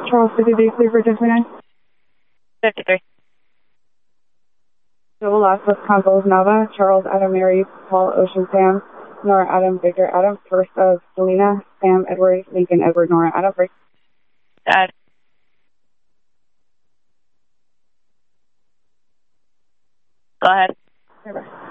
Charles 53, clear for 1029. 53. Double last with Convols Nava, Charles Adam Mary, Paul Ocean Sam, Nora Adam, Victor Adam, first of Selena, Sam Edward, Lincoln Edward, Nora Adam, break. Dad. Go ahead. Bye-bye.